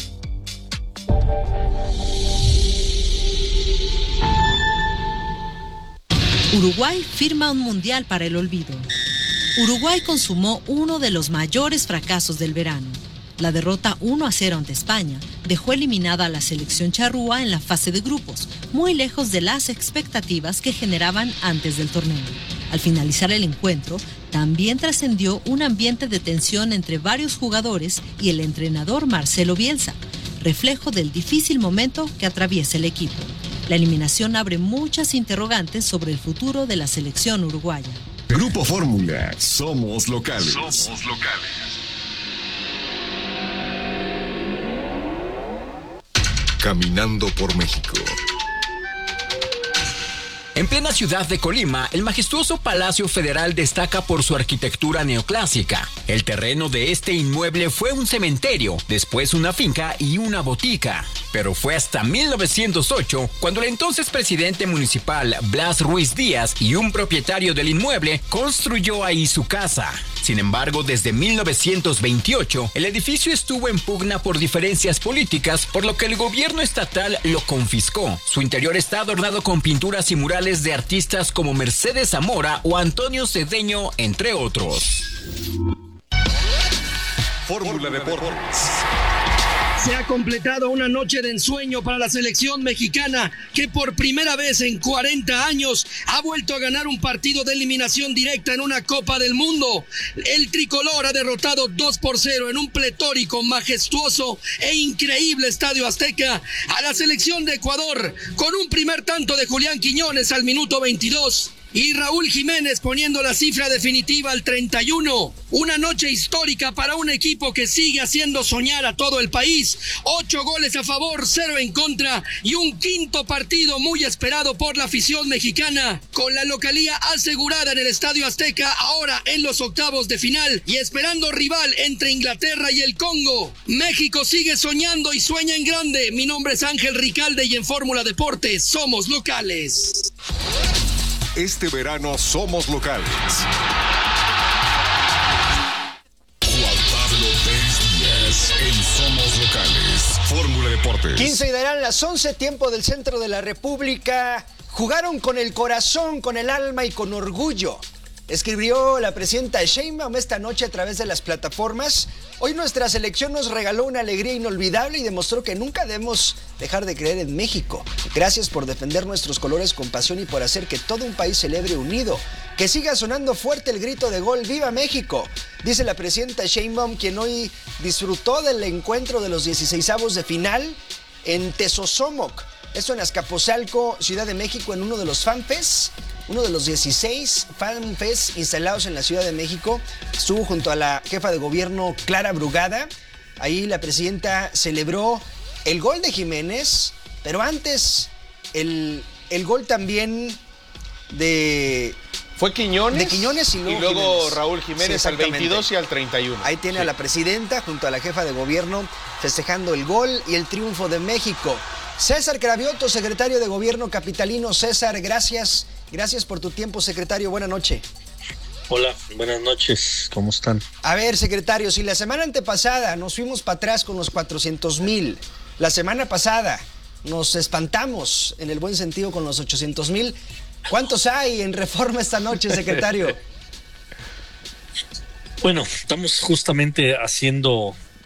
Uruguay firma un mundial para el olvido. Uruguay consumó uno de los mayores fracasos del verano. La derrota 1-0 ante España dejó eliminada a la selección charrúa en la fase de grupos, muy lejos de las expectativas que generaban antes del torneo. Al finalizar el encuentro, también trascendió un ambiente de tensión entre varios jugadores y el entrenador Marcelo Bielsa, reflejo del difícil momento que atraviesa el equipo. La eliminación abre muchas interrogantes sobre el futuro de la selección uruguaya. Grupo Fórmula, somos locales. Somos locales. Caminando por México. En plena ciudad de Colima, el majestuoso Palacio Federal destaca por su arquitectura neoclásica. El terreno de este inmueble fue un cementerio, después una finca y una botica. Pero fue hasta 1908 cuando el entonces presidente municipal Blas Ruiz Díaz y un propietario del inmueble construyó ahí su casa. Sin embargo, desde 1928, el edificio estuvo en pugna por diferencias políticas, por lo que el gobierno estatal lo confiscó. Su interior está adornado con pinturas y murales de artistas como Mercedes Zamora o Antonio Cedeño, entre otros. Fórmula Deportes. Se ha completado una noche de ensueño para la selección mexicana, que por primera vez en 40 años ha vuelto a ganar un partido de eliminación directa en una Copa del Mundo. El tricolor ha derrotado 2-0 en un pletórico, majestuoso e increíble Estadio Azteca a la selección de Ecuador, con un primer tanto de Julián Quiñones al minuto 22. Y Raúl Jiménez poniendo la cifra definitiva al 31. Una noche histórica para un equipo que sigue haciendo soñar a todo el país. 8 goles a favor, 0 en contra y un quinto partido muy esperado por la afición mexicana. Con la localía asegurada en el Estadio Azteca, ahora en los octavos de final y esperando rival entre Inglaterra y el Congo. México sigue soñando y sueña en grande. Mi nombre es Ángel Ricalde y en Fórmula Deportes somos locales. Este verano somos locales. Juan Pablo Pérez Díaz en Somos Locales. Fórmula Deportes. 15 y darán las 11, tiempo del centro de la República. Jugaron con el corazón, con el alma y con orgullo. Escribió la presidenta Sheinbaum esta noche a través de las plataformas. Hoy nuestra selección nos regaló una alegría inolvidable y demostró que nunca debemos dejar de creer en México. Gracias por defender nuestros colores con pasión y por hacer que todo un país celebre unido. Que siga sonando fuerte el grito de gol ¡Viva México! Dice la presidenta Sheinbaum, quien hoy disfrutó del encuentro de los 16avos de final en Tezosomoc. Esto en Azcapotzalco, Ciudad de México, en uno de los FanFest. Uno de los 16 FanFest instalados en la Ciudad de México. Estuvo junto a la jefa de gobierno Clara Brugada. Ahí la presidenta celebró el gol de Jiménez, pero antes el gol también de... Fue Quiñones. De Quiñones y luego Jiménez. Raúl Jiménez Sí, al 22 y al 31. Ahí tiene a la presidenta junto a la jefa de gobierno festejando el gol y el triunfo de México. César Cravioto, secretario de Gobierno capitalino. César, gracias. Gracias por tu tiempo, secretario. Buenas noches. Hola, buenas noches. ¿Cómo están? A ver, secretario, si la semana antepasada nos fuimos para atrás con los 400,000, la semana pasada nos espantamos, en el buen sentido, con los 800,000, ¿cuántos hay en Reforma esta noche, secretario? Bueno, estamos justamente haciendo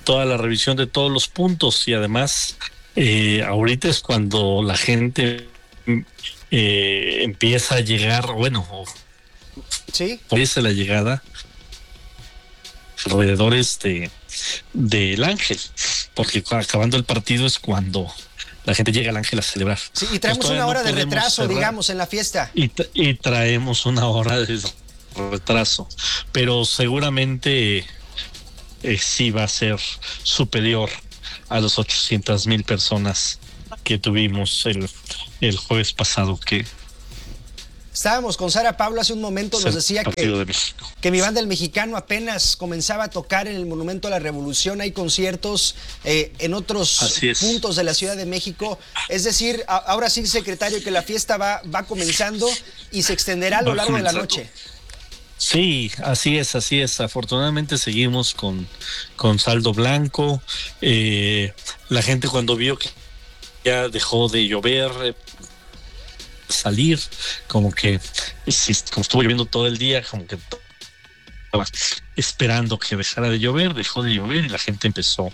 toda la revisión de todos los puntos, y además ahorita es cuando la gente empieza a llegar, bueno, sí, empieza la llegada alrededor del Ángel, porque acabando el partido es cuando la gente llega al Ángel a celebrar. Sí, y traemos una hora de retraso, cerrar, digamos, en la fiesta. Y traemos una hora de retraso, pero seguramente sí va a ser superior a los 800,000 personas que tuvimos el jueves pasado. Que estábamos con Sara Pablo hace un momento, nos decía que mi banda El Mexicano apenas comenzaba a tocar en el Monumento a la Revolución. Hay conciertos en otros puntos de la Ciudad de México. Es decir, ahora sí, secretario, que la fiesta va comenzando y se extenderá a lo largo de la noche. Sí, así es. Afortunadamente seguimos con saldo blanco. La gente, cuando vio que ya dejó de llover, salir, como estuvo lloviendo todo el día, como que estaba esperando que dejara de llover, dejó de llover y la gente empezó.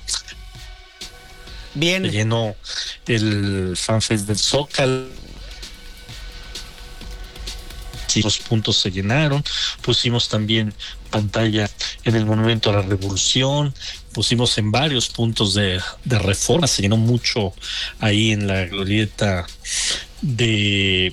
Bien. Llenó el FanFest del Zócalo. Sí, los puntos se llenaron. Pusimos también pantalla en el Monumento a la Revolución, pusimos en varios puntos de Reforma, se llenó mucho ahí en la glorieta del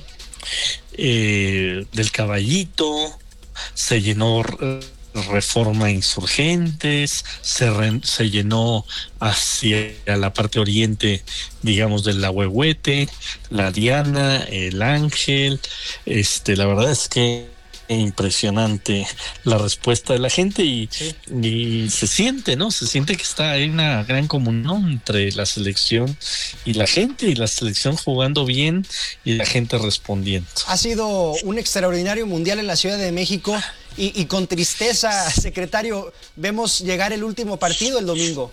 Caballito, se llenó Reforma Insurgentes, se llenó hacia la parte oriente, digamos, del Ahuehuete, la Diana, el Ángel. La verdad es que impresionante la respuesta de la gente y se siente, ¿no? Se siente que hay una gran comunión entre la selección y la gente, y la selección jugando bien y la gente respondiendo. Ha sido un extraordinario mundial en la Ciudad de México y con tristeza, secretario, vemos llegar el último partido el domingo.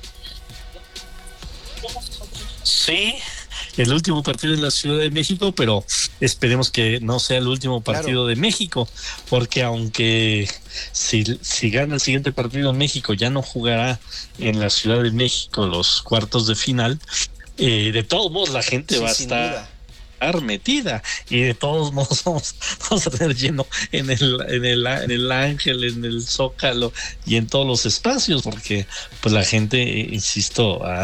Sí, el último partido en la Ciudad de México, pero esperemos que no sea el último partido de México, porque aunque si gana el siguiente partido en México, ya no jugará en la Ciudad de México los cuartos de final. De todos modos la gente va a estar metida, y de todos modos vamos a tener lleno en el Ángel, en el Zócalo y en todos los espacios, porque pues la gente, insisto, ha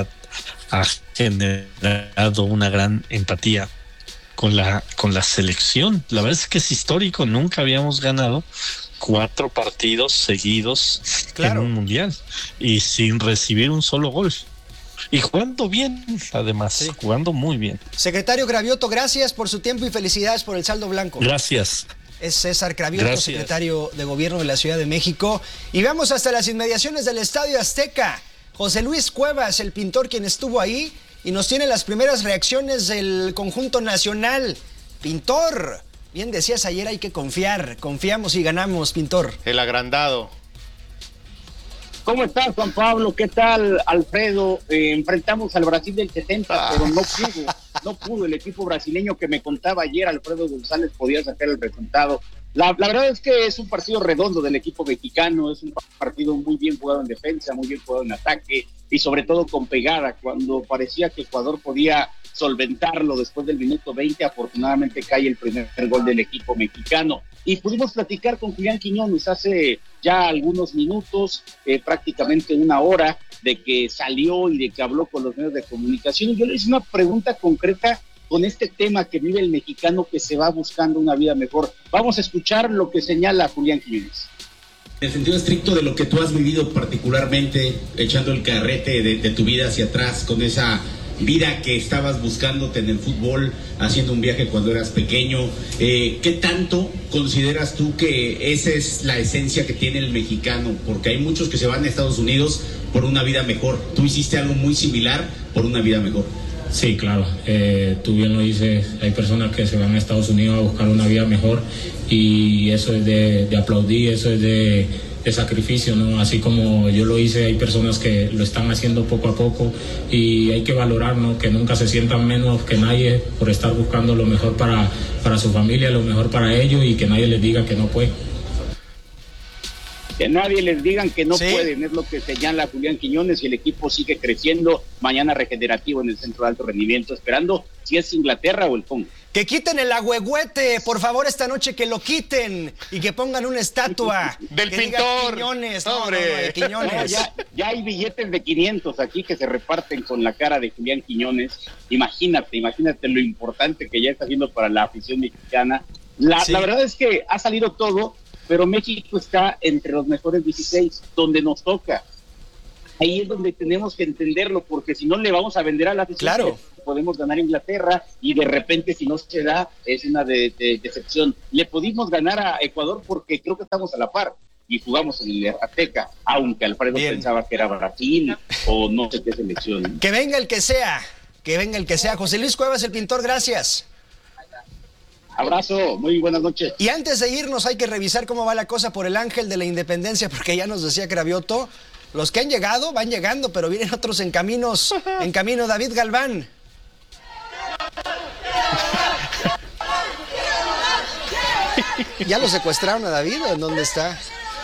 generado una gran empatía con la selección. La verdad es que es histórico, nunca habíamos ganado 4 partidos seguidos en un mundial y sin recibir un solo gol. Y jugando bien, además, jugando muy bien. Secretario Cravioto, gracias por su tiempo y felicidades por el saldo blanco. Gracias. Es César Cravioto, secretario de Gobierno de la Ciudad de México. Y vamos hasta las inmediaciones del Estadio Azteca. José Luis Cuevas, el pintor, quien estuvo ahí y nos tiene las primeras reacciones del conjunto nacional. Pintor, bien decías ayer, hay que confiar. Confiamos y ganamos, pintor. El agrandado. ¿Cómo estás, Juan Pablo? ¿Qué tal, Alfredo? Enfrentamos al Brasil del 70, pero no pudo el equipo brasileño que me contaba ayer Alfredo González podía sacar el resultado. La verdad es que es un partido redondo del equipo mexicano, es un partido muy bien jugado en defensa, muy bien jugado en ataque y sobre todo con pegada. Cuando parecía que Ecuador podía solventarlo después del minuto 20, afortunadamente cae el primer gol del equipo mexicano. Y pudimos platicar con Julián Quiñones hace ya algunos minutos, prácticamente una hora, de que salió y de que habló con los medios de comunicación. Y yo le hice una pregunta concreta con este tema que vive el mexicano que se va buscando una vida mejor. Vamos a escuchar lo que señala Julián Quiñones. En el sentido estricto de lo que tú has vivido particularmente, echando el carrete de tu vida hacia atrás, con esa vida que estabas buscándote en el fútbol, haciendo un viaje cuando eras pequeño, ¿qué tanto consideras tú que esa es la esencia que tiene el mexicano? Porque hay muchos que se van a Estados Unidos por una vida mejor. Tú hiciste algo muy similar por una vida mejor. Sí, claro, tú bien lo dices, hay personas que se van a Estados Unidos a buscar una vida mejor y eso es de aplaudir, eso es de sacrificio, ¿no? Así como yo lo hice, hay personas que lo están haciendo poco a poco y hay que valorar, ¿no? Que nunca se sientan menos que nadie por estar buscando lo mejor para su familia, lo mejor para ellos y que nadie les diga que no puede. Que nadie les digan que no pueden, es lo que señala Julián Quiñones, y el equipo sigue creciendo. Mañana regenerativo en el centro de alto rendimiento, esperando si es Inglaterra o el Congo. Que quiten el agüehuete, por favor, esta noche que lo quiten y que pongan una estatua del que pintor. Diga Quiñones, hombre. No, de Quiñones. Ya hay billetes de 500 aquí que se reparten con la cara de Julián Quiñones. Imagínate lo importante que ya está haciendo para la afición mexicana. La verdad es que ha salido todo, pero México está entre los mejores 16, donde nos toca. Ahí es donde tenemos que entenderlo, porque si no le vamos a vender a la afición. Claro. Podemos ganar Inglaterra y de repente si no se da es una decepción. Le pudimos ganar a Ecuador porque creo que estamos a la par y jugamos en el Azteca, aunque Alfredo pensaba que era Brasil o no sé qué selección. Que venga el que sea, José Luis Cuevas, el pintor, gracias. Abrazo, muy buenas noches. Y antes de irnos hay que revisar cómo va la cosa por el Ángel de la Independencia, porque ya nos decía Cravioto, los que han llegado van llegando, pero vienen otros en camino. David Galván. ¿Ya lo secuestraron a David o en dónde está?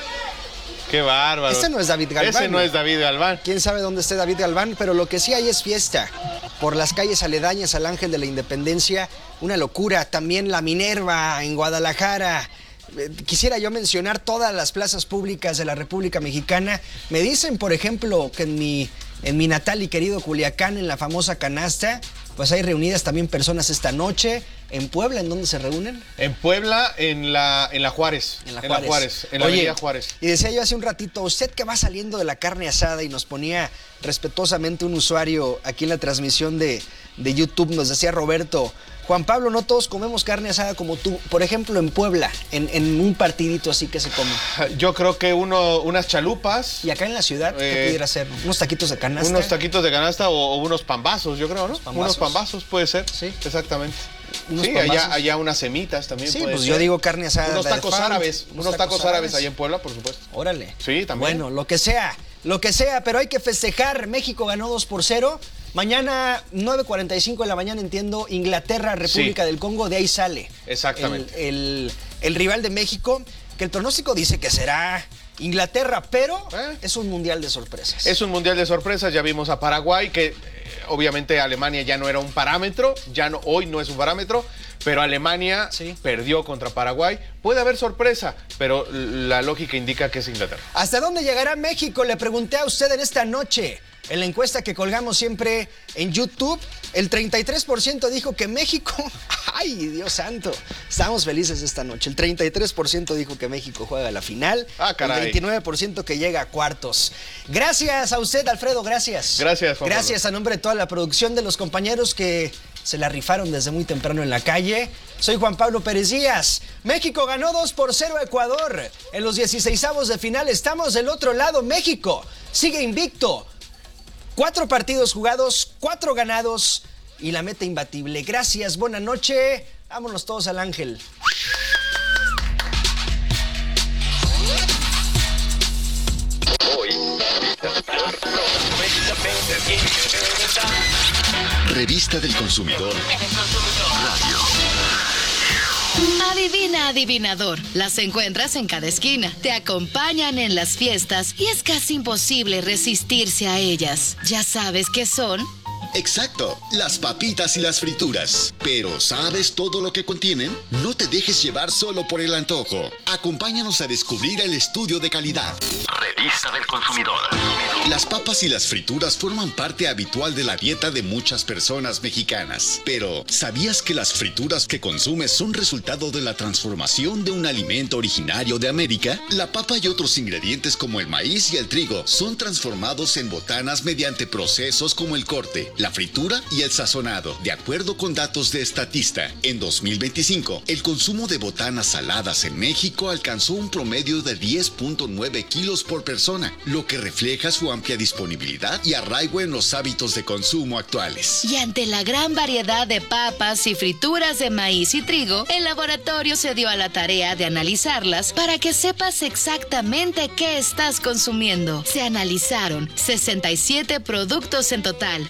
Qué bárbaro. Ese no es David Galván. Ese no es David Galván. ¿Quién sabe dónde esté David Galván? Pero lo que sí hay es fiesta. Por las calles aledañas al Ángel de la Independencia, una locura. También la Minerva en Guadalajara. Quisiera yo mencionar todas las plazas públicas de la República Mexicana. Me dicen, por ejemplo, que en mi natal y querido Culiacán, en la famosa canasta, pues hay reunidas también personas esta noche. ¿En Puebla en dónde se reúnen? En Puebla, en la Juárez. En la avenida Juárez. Y decía yo hace un ratito, usted que va saliendo de la carne asada, y nos ponía respetuosamente un usuario aquí en la transmisión de YouTube, nos decía Roberto, Juan Pablo, no todos comemos carne asada como tú. Por ejemplo, en Puebla, en un partidito así que se come. Yo creo que unas chalupas. Y acá en la ciudad, ¿qué pudiera ser? ¿Unos taquitos de canasta? Unos taquitos de canasta o unos pambazos, yo creo, ¿no? Unos pambazos puede ser. Sí. Exactamente. Sí, allá unas semitas también puede ser. Sí, pues yo digo carne asada. Unos tacos árabes. Unos tacos árabes allá en Puebla, por supuesto. Órale. Sí, también. Bueno, lo que sea, pero hay que festejar. México ganó 2-0. Mañana, 9:45 de la mañana, entiendo, Inglaterra, República del Congo, de ahí sale. Exactamente. El rival de México, que el pronóstico dice que será Inglaterra, pero es un mundial de sorpresas. Es un mundial de sorpresas, ya vimos a Paraguay, que obviamente Alemania ya no era un parámetro, hoy no es un parámetro, pero Alemania perdió contra Paraguay. Puede haber sorpresa, pero la lógica indica que es Inglaterra. ¿Hasta dónde llegará México? Le pregunté a usted en esta noche. En la encuesta que colgamos siempre en YouTube, el 33% dijo que México... ¡Ay, Dios santo! Estamos felices esta noche. El 33% dijo que México juega a la final. Ah, caray. El 29% que llega a cuartos. Gracias a usted, Alfredo, gracias. Gracias, Juan Gracias Pablo. A nombre de toda la producción, de los compañeros que se la rifaron desde muy temprano en la calle. Soy Juan Pablo Pérez Díaz. México ganó 2-0 a Ecuador. En los 16avos de final estamos del otro lado. México sigue invicto. 4 partidos jugados, 4 ganados y la meta imbatible. Gracias, buena noche. Vámonos todos al Ángel. Revista del Consumidor Radio. Adivina, adivinador. Las encuentras en cada esquina. Te acompañan en las fiestas y es casi imposible resistirse a ellas. ¿Ya sabes qué son? Exacto, las papitas y las frituras. Pero ¿sabes todo lo que contienen? No te dejes llevar solo por el antojo. Acompáñanos a descubrir el estudio de calidad. Revista del Consumidor. Las papas y las frituras forman parte habitual de la dieta de muchas personas mexicanas. Pero, ¿sabías que las frituras que consumes son resultado de la transformación de un alimento originario de América? La papa y otros ingredientes como el maíz y el trigo son transformados en botanas mediante procesos como el corte, la fritura y el sazonado. De acuerdo con datos de Statista, en 2025, el consumo de botanas saladas en México alcanzó un promedio de 10.9 kilos por persona, lo que refleja su amplia disponibilidad y arraigo en los hábitos de consumo actuales. Y ante la gran variedad de papas y frituras de maíz y trigo, el laboratorio se dio a la tarea de analizarlas para que sepas exactamente qué estás consumiendo. Se analizaron 67 productos en total, 33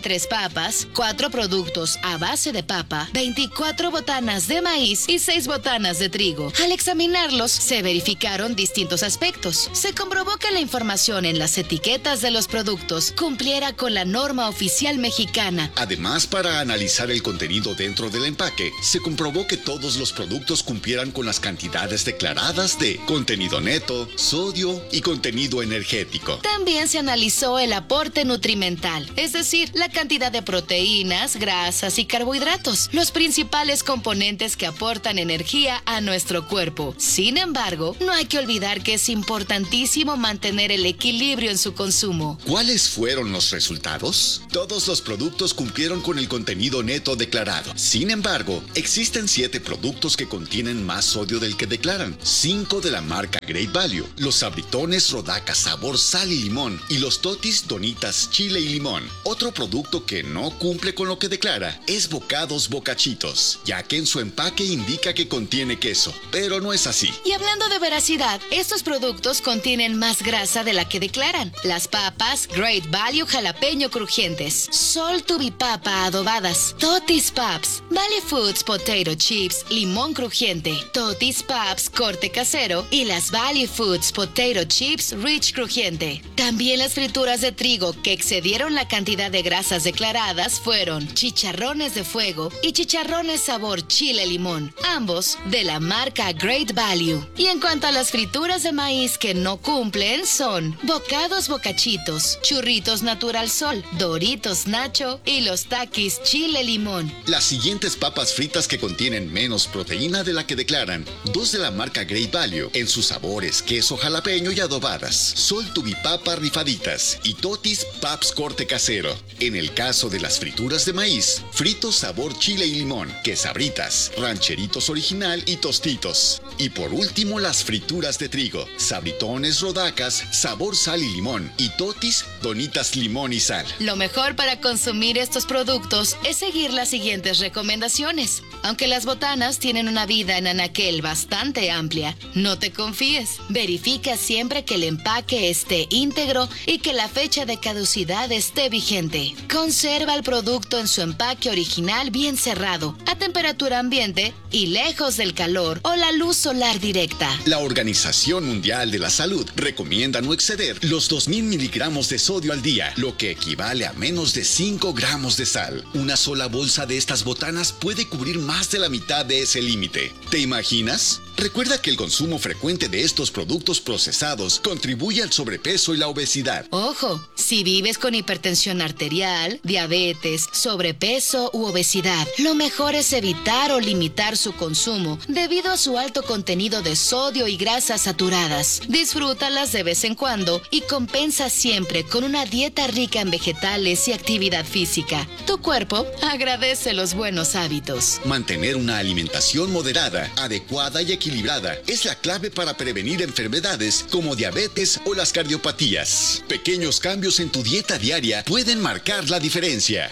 23 papas, 4 productos a base de papa, 24 botanas de maíz y 6 botanas de trigo. Al examinarlos, se verificaron distintos aspectos. Se comprobó que la información en las etiquetas de los productos cumpliera con la norma oficial mexicana. Además, para analizar el contenido dentro del empaque, se comprobó que todos los productos cumplieran con las cantidades declaradas de contenido neto, sodio y contenido energético. También se analizó el aporte nutrimental, es decir, la cantidad de proteínas, grasas y carbohidratos, los principales componentes que aportan energía a nuestro cuerpo. Sin embargo, no hay que olvidar que es importantísimo mantener el equilibrio en su consumo. ¿Cuáles fueron los resultados? Todos los productos cumplieron con el contenido neto declarado. Sin embargo, existen 7 productos que contienen más sodio del que declaran. 5 de la marca Great Value, los Sabritones Rodaca sabor sal y limón y los Totis Donitas chile y limón. Otro producto que no cumple con lo que declara es Bocados Bocachitos, ya que en su empaque indica que contiene queso, pero no es así. Y hablando de veracidad, estos productos contienen más grasa de la que declaran. Las papas Great Value jalapeño crujientes, Sol Tubipapa adobadas, Totis Paps, Valley Foods Potato Chips limón crujiente, Totis Paps corte casero y las Valley Foods Potato Chips Rich crujiente. También las frituras de trigo que excedieron la cantidad de grasas declaradas fueron chicharrones de fuego y chicharrones sabor chile limón, ambos de la marca Great Value. Y en cuanto a las frituras de maíz que no cumplen son Bocados Bocachitos, Churritos Natural Sol, Doritos Nacho y los Takis chile limón. Las siguientes papas fritas que contienen menos proteína de la que declaran: 2 de la marca Great Value en sus sabores queso jalapeño y adobadas, Sol Tubipapa rifaditas y Totis Paps corte casero. En el caso de las frituras de maíz, fritos sabor chile y limón, quesabritas, rancheritos original y tostitos. Y por último, las frituras de trigo, Sabritones Rodacas sabor sal y limón y Totis Donitas limón y sal. Lo mejor para consumir estos productos es seguir las siguientes recomendaciones. Aunque las botanas tienen una vida en anaquel bastante amplia, no te confíes. Verifica siempre que el empaque esté íntegro y que la fecha de caducidad esté vigente. Conserva el producto en su empaque original bien cerrado, a temperatura ambiente y lejos del calor o la luz solar directa. La Organización Mundial de la Salud recomienda no exceder los 2000 miligramos de sodio al día, lo que equivale a menos de 5 gramos de sal. Una sola bolsa de estas botanas puede cubrir más de la mitad de ese límite. ¿Te imaginas? Recuerda que el consumo frecuente de estos productos procesados contribuye al sobrepeso y la obesidad. Ojo, si vives con hipertensión arterial, diabetes, sobrepeso u obesidad, lo mejor es evitar o limitar su consumo debido a su alto contenido de sodio y grasas saturadas. Disfrútalas de vez en cuando y compensa siempre con una dieta rica en vegetales y actividad física. Tu cuerpo agradece los buenos hábitos. Mantener una alimentación moderada, adecuada y equilibrada es la clave para prevenir enfermedades como diabetes o las cardiopatías. Pequeños cambios en tu dieta diaria pueden marcar la diferencia.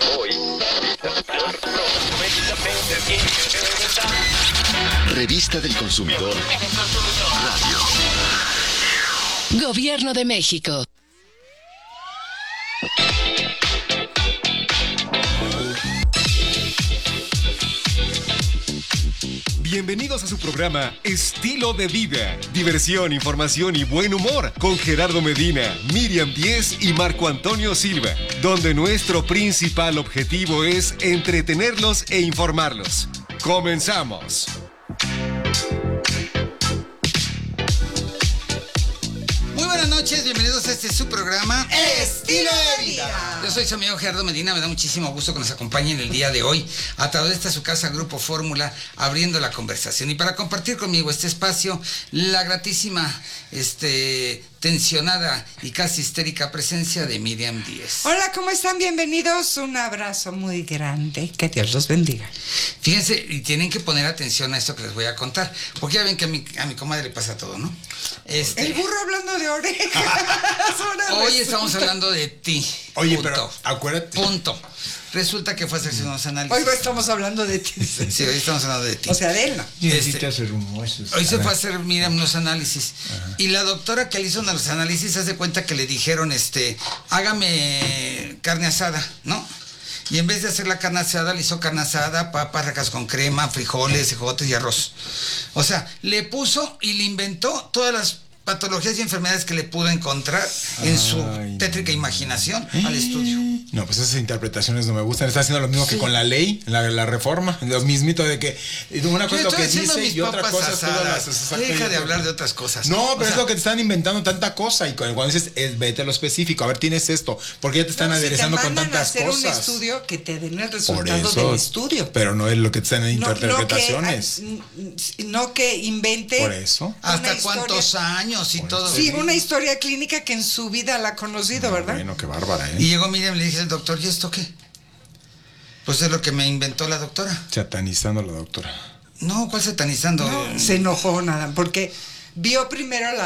Revista del Consumidor Radio. Gobierno de México. Bienvenidos a su programa Estilo de Vida. Diversión, información y buen humor con Gerardo Medina, Miriam Díez y Marco Antonio Silva, donde nuestro principal objetivo es entretenerlos e informarlos. ¡Comenzamos! Muy buenas noches, bienvenidos a este su programa Estilo de Vida. Yo soy su amigo Gerardo Medina, me da muchísimo gusto que nos acompañen el día de hoy a través de esta su casa Grupo Fórmula, abriendo la conversación. Y para compartir conmigo este espacio, la gratísima, tensionada y casi histérica presencia de Miriam Díez. Hola, ¿cómo están? Bienvenidos, un abrazo muy grande, que Dios los bendiga. Fíjense, y tienen que poner atención a esto que les voy a contar, porque ya ven que a mi comadre le pasa todo, ¿no? El burro hablando de orejas. Hoy estamos hablando de ti. Oye, punto. pero acuérdate. Punto. Resulta que fue a hacerse unos análisis. Hoy estamos hablando de ti. Sí, hoy estamos hablando de ti. O sea, de él no. Hoy se fue a hacer, mira, unos análisis. Ajá. Y la doctora que le hizo los análisis hace cuenta que le dijeron, hágame carne asada, ¿no? Y en vez de hacer la carne asada, le hizo carne asada, papas, racas con crema, frijoles, ejotes y arroz. O sea, le puso y le inventó todas las patologías y enfermedades que le pudo encontrar en su tétrica imaginación al estudio. No, pues esas interpretaciones no me gustan. Está haciendo lo mismo que con la ley, la reforma. Los mismitos de que una cosa es lo que dice y otra cosa es todas las... Deja de hablar de otras cosas. No, pero es lo que te están inventando tanta cosa. Y cuando dices, vete a lo específico. A ver, tienes esto. Porque ya te están aderezando con tantas hacer cosas. Un estudio que te den el resultado del estudio. Pero no es lo que te están en interpretaciones. No que invente. Por eso. ¿Hasta cuántos años y todo? Sí, una historia clínica que en su vida la ha conocido, ¿verdad? Bueno, qué bárbara, ¿eh? Y llegó Miriam y le dije al doctor, ¿y esto qué? Pues es lo que me inventó la doctora. Satanizando a la doctora. No, ¿cuál satanizando? No, se enojó nada, porque vio primero